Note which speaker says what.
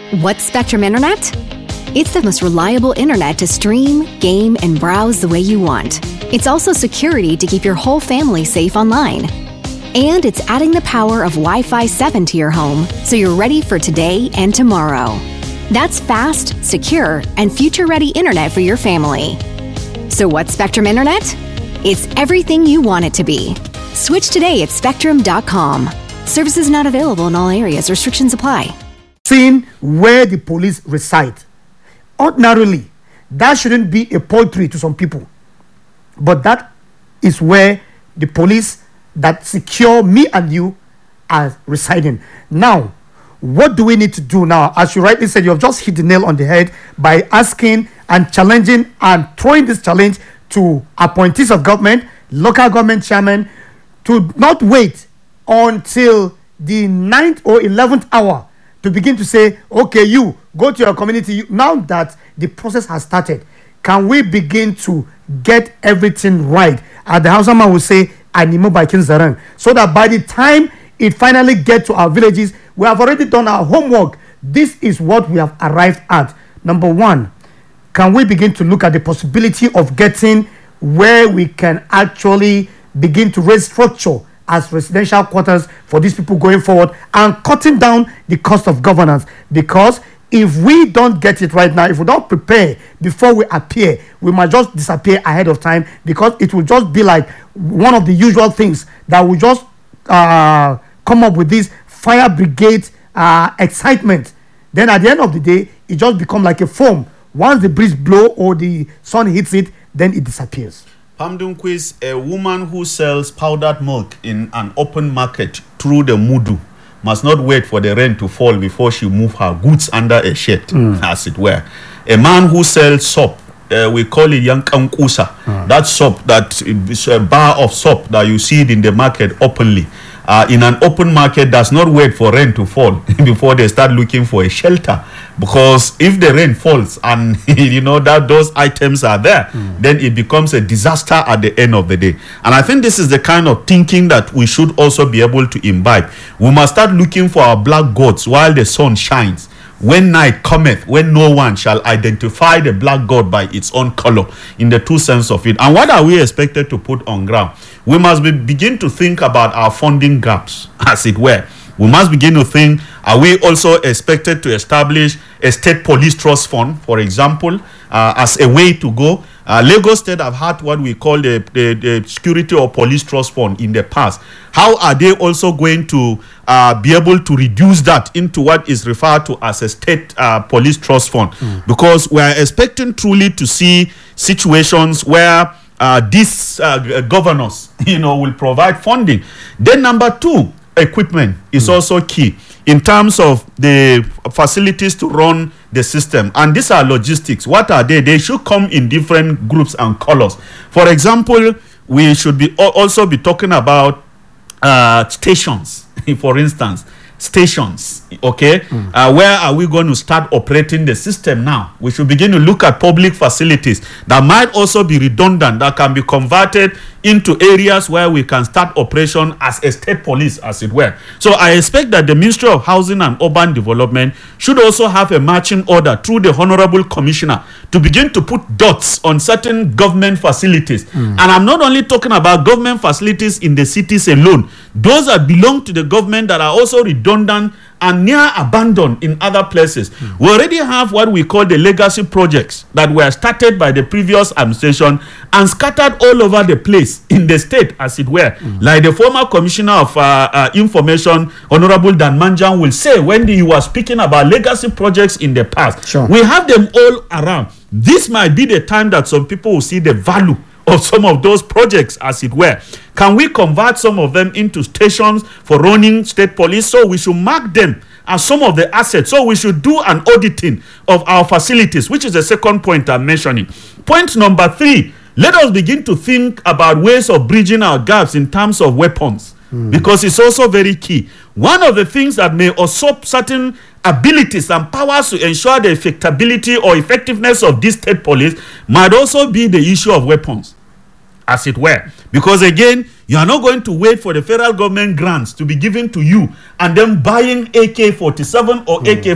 Speaker 1: What's Spectrum Internet? It's the most reliable internet to stream, game, and browse the way you want. It's also security to keep your whole family safe online. And it's adding the power of Wi-Fi 7 to your home so you're ready for today and tomorrow. That's fast, secure, and future-ready internet for your family. So what's Spectrum Internet? It's everything you want it to be. Switch today at spectrum.com. Services not available in all areas. Restrictions apply.
Speaker 2: Seeing where the police reside. Ordinarily, that shouldn't be a poetry to some people. But that is where the police that secure me and you are residing. Now, what do we need to do now? As you rightly said, you have just hit the nail on the head by asking and challenging and throwing this challenge to appointees of government, local government chairmen, to not wait until the 9th or 11th hour to begin to say, okay, you go to your community. Now that the process has started, can we begin to get everything right? As the Hausa man will say, Animo Bakin Zaran, so that by the time it finally gets to our villages, we have already done our homework. This is what we have arrived at. Number one, can we begin to look at the possibility of getting where we can actually begin to raise structure as residential quarters for these people going forward and cutting down the cost of governance? Because if we don't get it right now, if we don't prepare before we appear, we might just disappear ahead of time, because it will just be like one of the usual things that will just come up with this fire brigade excitement. Then at the end of the day, it just becomes like a foam. Once the breeze blows or the sun hits it, then it disappears.
Speaker 3: Pamdun Quiz, a woman who sells powdered milk in an open market through the Mudu must not wait for the rain to fall before she move her goods under a shed, as it were. A man who sells soap, we call it yankankusa. That soap, that is a bar of soap that you see it in the market openly. In an open market, does not wait for rain to fall before they start looking for a shelter, because if the rain falls and you know that those items are there, then it becomes a disaster at the end of the day. And I think this is the kind of thinking that we should also be able to imbibe. We must start looking for our black gods while the sun shines. When night cometh, when no one shall identify the black god by its own color, in the true sense of it. And what are we expected to put on ground? We must begin to think about our funding gaps, as it were. We must begin to think, are we also expected to establish a state police trust fund, for example, as a way to go? Lagos State have had what we call the security or police trust fund in the past. How are they also going to be able to reduce that into what is referred to as a state police trust fund? Because we are expecting truly to see situations where these governors, will provide funding. Then number two, equipment is also key in terms of the facilities to run the system. And these are logistics. What are they? They should come in different groups and colors. For example, we should be also be talking about stations, for instance. Stations, okay? Where are we going to start operating the system now? We should begin to look at public facilities that might also be redundant, that can be converted into areas where we can start operation as a state police, as it were. So I expect that the Ministry of Housing and Urban Development should also have a marching order through the Honorable Commissioner to begin to put dots on certain government facilities. And I'm not only talking about government facilities in the cities alone. Those that belong to the government that are also redundant and near abandoned in other places. We already have what we call the legacy projects that were started by the previous administration and scattered all over the place in the state, as it were. Like the former Commissioner of Information, Honorable Dan Manjan, will say when he was speaking about legacy projects in the past. Sure. We have them all around. This might be the time that some people will see the value of some of those projects, as it were. Can we convert some of them into stations for running state police? So we should mark them as some of the assets. So we should do an auditing of our facilities, which is the second point I'm mentioning. Point number 3, let us begin to think about ways of bridging our gaps in terms of weapons, because it's also very key. One of the things that may usurp certain abilities and powers to ensure the effectability or effectiveness of this state police might also be the issue of weapons, as it were. Because again, you are not going to wait for the federal government grants to be given to you and then buying AK-47 or AK